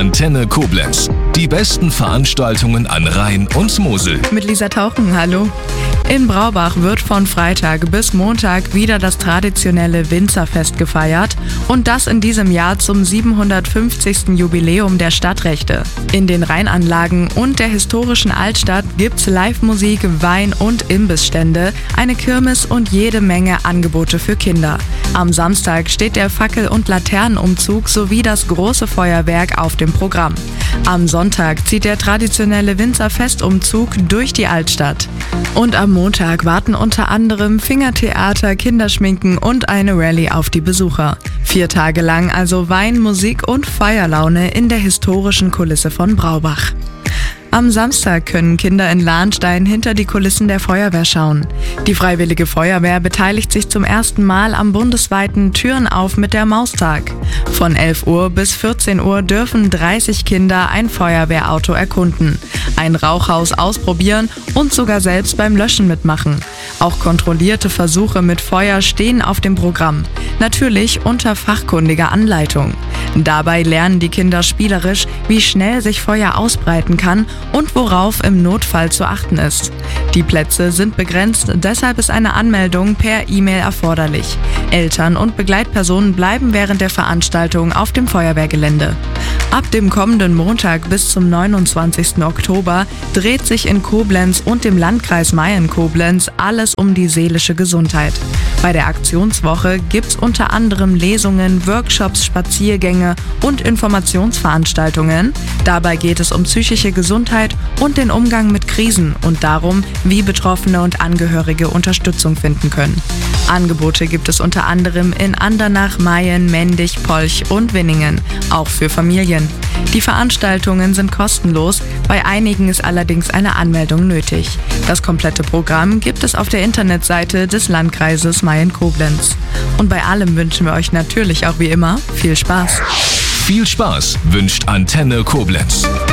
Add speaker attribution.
Speaker 1: Antenne Koblenz. Die besten Veranstaltungen an Rhein und Mosel.
Speaker 2: Mit Lisa Tauchen, hallo. In Braubach wird von Freitag bis Montag wieder das traditionelle Winzerfest gefeiert und das in diesem Jahr zum 750. Jubiläum der Stadtrechte. In den Rheinanlagen und der historischen Altstadt gibt's Live-Musik, Wein- und Imbissstände, eine Kirmes und jede Menge Angebote für Kinder. Am Samstag steht der Fackel- und Laternenumzug sowie das große Feuerwerk auf dem Programm. Am Sonntag zieht der traditionelle Winzerfestumzug durch die Altstadt. Und am Montag warten unter anderem Fingertheater, Kinderschminken und eine Rallye auf die Besucher. 4 Tage lang also Wein, Musik und Feierlaune in der historischen Kulisse von Braubach. Am Samstag können Kinder in Lahnstein hinter die Kulissen der Feuerwehr schauen. Die Freiwillige Feuerwehr beteiligt sich zum ersten Mal am bundesweiten Türen auf mit der Maustag. Von 11 Uhr bis 14 Uhr dürfen 30 Kinder ein Feuerwehrauto erkunden, ein Rauchhaus ausprobieren und sogar selbst beim Löschen mitmachen. Auch kontrollierte Versuche mit Feuer stehen auf dem Programm, natürlich unter fachkundiger Anleitung. Dabei lernen die Kinder spielerisch, wie schnell sich Feuer ausbreiten kann und worauf im Notfall zu achten ist. Die Plätze sind begrenzt, deshalb ist eine Anmeldung per E-Mail erforderlich. Eltern und Begleitpersonen bleiben während der Veranstaltung auf dem Feuerwehrgelände. Ab dem kommenden Montag bis zum 29. Oktober dreht sich in Koblenz und dem Landkreis Mayen-Koblenz alles um die seelische Gesundheit. Bei der Aktionswoche gibt's unter anderem Lesungen, Workshops, Spaziergänge und Informationsveranstaltungen. Dabei geht es um psychische Gesundheit und den Umgang mit Krisen und darum, wie Betroffene und Angehörige Unterstützung finden können. Angebote gibt es unter anderem in Andernach, Mayen, Mendig, Polch und Winningen, auch für Familien. Die Veranstaltungen sind kostenlos, bei einigen ist allerdings eine Anmeldung nötig. Das komplette Programm gibt es auf der Internetseite des Landkreises Mayen-Koblenz. Und bei allem wünschen wir euch natürlich auch wie immer viel Spaß.
Speaker 1: Viel Spaß wünscht Antenne Koblenz.